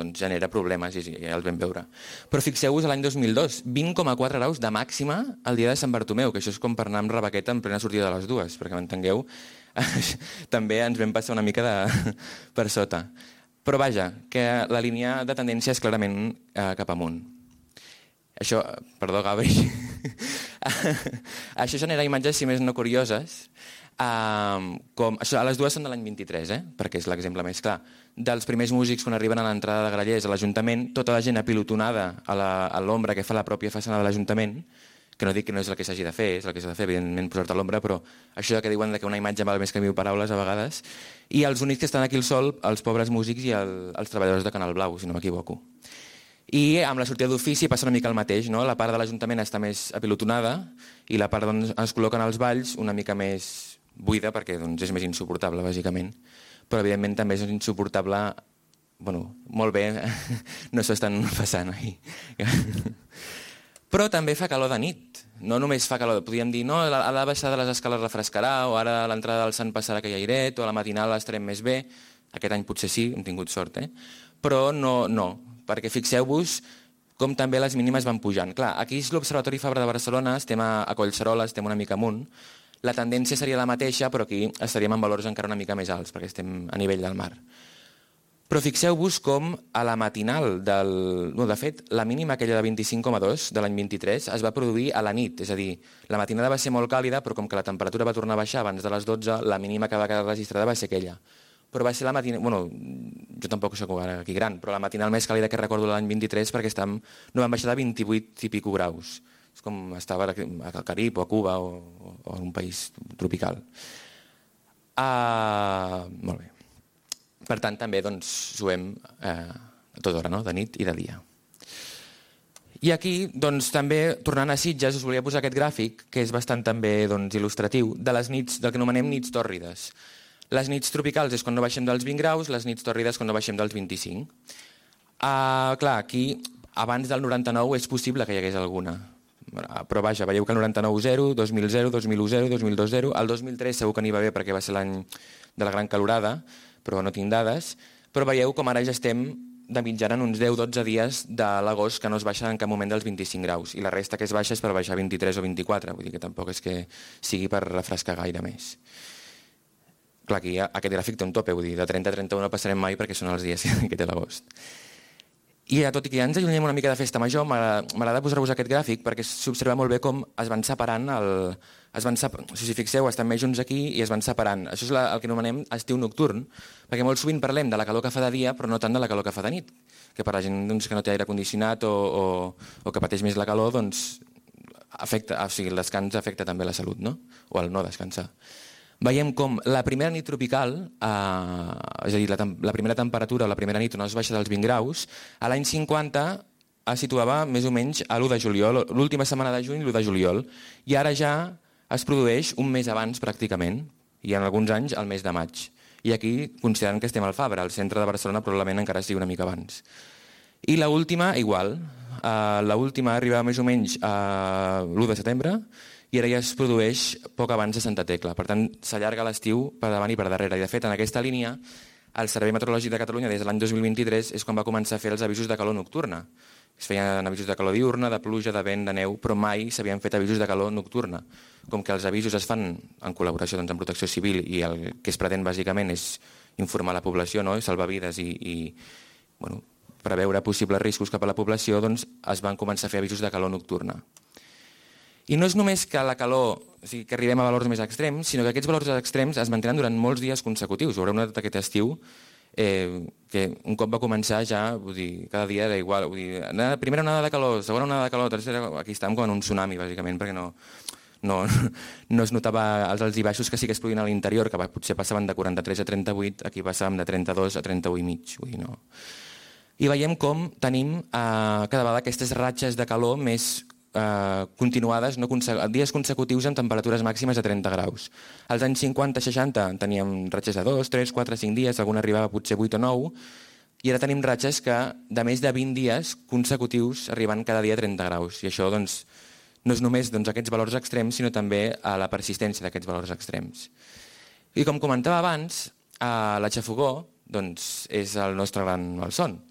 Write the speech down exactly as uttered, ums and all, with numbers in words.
doncs, genera problemes, i ja els vam veure. Però fixeu-vos l'any dos mil dos, vint coma quatre graus de màxima el dia de Sant Bartomeu, que això és com per anar amb rebequeta en plena sortida de les dues, perquè m'entengueu, també ens vam passar una mica de, per sota. Però vaja, que la línia de tendència és clarament eh, cap amunt. Això, perdó Gabri, això genera imatges, si més no curioses, Uh, com, això, a les dues són de l'any vint-i-tres, eh? Perquè és l'exemple més clar. Dels primers músics quan arriben a l'entrada de Grallers a l'Ajuntament, tota la gent apilotonada a l'ombra que fa la pròpia façana de l'Ajuntament, que no dic que no és el que s'hagi de fer, és el que s'ha de fer, evidentment, posar-te a l'ombra, però això que diuen que una imatge val més que mil paraules a vegades, i els únics que estan aquí al sol, els pobres músics i el, els treballadors de Canal Blau, si no m'equivoco. I amb la sortida d'ofici passa una mica el mateix, no? La part de l'Ajuntament està més apilotonada i la part on es col·loquen els balls una mica més buida, perquè doncs, és més insuportable, bàsicament. Però, evidentment, també és insuportable... Bueno, molt bé, no s'ho estan passant ahir. Però també fa calor de nit. No només fa calor, podríem dir, no, a la baixada de les escales refrescarà, o ara a l'entrada del Sant passarà aquell airet, o a la matinal estarem més bé. Aquest any potser sí, hem tingut sort, eh? Però no, no, perquè fixeu-vos com també les mínimes van pujant. Clar, aquí és l'Observatori Fabra de Barcelona, estem a Collserola, estem una mica amunt. La tendència seria la mateixa, però aquí estaríem en valors encara una mica més alts, perquè estem a nivell del mar. Però fixeu-vos com a la matinal del... No, de fet, la mínima aquella de vint-i-cinc coma dos de l'any vint-i-tres es va produir a la nit, és a dir, la matinada va ser molt càlida, però com que la temperatura va tornar a baixar abans de les dotze, la mínima que va quedar registrada va ser aquella. Però va ser la matinal... Bueno, jo tampoc soc aquí gran, però la matinal més càlida que recordo l'any vint-i-tres perquè estem... no van baixar de vint-i-vuit i pico graus. És com estava al Carib o a Cuba o, o en un país tropical. Uh, molt bé. Per tant, també doncs, juguem uh, a tota hora, no? De nit i de dia. I aquí, doncs, també, tornant a Sitges, us volia posar aquest gràfic, que és bastant també doncs, il·lustratiu, de les nits, del que anomenem nits tòrrides. Les nits tropicals és quan no baixem dels vint graus, les nits tòrrides quan no baixem dels vint-i-cinc. Uh, clar, aquí, abans del noranta-nou, és possible que hi hagués alguna. Però vaja, veieu que el noranta-nou zero, dos mil zero, dos mil u zero, dos mil dos zero, el dos mil tres segur que n'hi va bé perquè va ser l'any de la gran calorada, però no tinc dades, però veieu com ara ja estem de mitjana en uns deu dotze dies de l'agost que no es baixa en cap moment dels vint-i-cinc graus, i la resta que es baixa és per baixar vint-i-tres o vint-i-quatre, vull dir que tampoc és que sigui per refrescar gaire més. Clar, aquí aquest gràfic té un tope, vull dir, de trenta a trenta-u no passarem mai perquè són els dies que té l'agost. I tot i que ja ens allunyem una mica de festa major, m'agrada posar-vos aquest gràfic perquè s'observa molt bé com es van separant, el, es van separ... si us fixeu, estan més junts aquí i es van separant. Això és el que anomenem estiu nocturn, perquè molt sovint parlem de la calor que fa de dia, però no tant de la calor que fa de nit, que per la gent doncs, que no té aire condicionat o, o, o que pateix més la calor, doncs, afecta, o sigui, el descans afecta també la salut, no? O el no descansar. Veiem com la primera nit tropical, eh, és a dir, la, la primera temperatura o la primera nit on es baixa dels vint graus, a l'any cinquanta es situava més o menys a l'u de juliol, l'última setmana de juny, l'u de juliol, i ara ja es produeix un mes abans pràcticament, i en alguns anys el mes de maig. I aquí considerant que estem al Fabra, al centre de Barcelona probablement encara sigui una mica abans. I l'última, igual, eh, l'última arriba més o menys a l'u de setembre, i ara ja es produeix poc abans de Santa Tecla. Per tant, s'allarga l'estiu per davant i per darrere. I, de fet, en aquesta línia, el Servei Meteorològic de Catalunya, des de l'any dos mil vint-i-tres, és quan va començar a fer els avisos de calor nocturna. Es feien avisos de calor diurna, de pluja, de vent, de neu, però mai s'havien fet avisos de calor nocturna. Com que els avisos es fan en col·laboració doncs, amb Protecció Civil i el que es pretén, bàsicament, és informar la població, no? Salvar vides i, i bueno, preveure possibles riscos cap a la població, doncs es van començar a fer avisos de calor nocturna. I no és només que la calor, o sigui, que arribem a valors més extrems, sinó que aquests valors extrems es mantenen durant molts dies consecutius. Ho haureu notat aquest estiu, eh, que un cop va començar ja, vull dir, cada dia era igual. Vull dir, primera onada de calor, segona onada de calor, tercera... Aquí estàvem com en un tsunami, bàsicament, perquè no, no, no es notava els alts i baixos que sí que es produïen a l'interior, que potser passaven de quaranta-tres a trenta-vuit, aquí passàvem de trenta-dos a trenta-u i mig. Vull dir, no. I veiem com tenim eh, cada vegada aquestes ratxes de calor més Uh, continuades, no, dies consecutius amb temperatures màximes de trenta graus. Als anys cinquanta seixanta teníem ratxes de dos, tres, quatre, cinc dies, alguna arribava potser vuit o nou, i ara tenim ratxes que de més de vint dies consecutius arriben cada dia a trenta graus. I això doncs, no és només doncs, aquests valors extrems, sinó també a la persistència d'aquests valors extrems. I com comentava abans, uh, la xafogor doncs, és el nostre gran malson.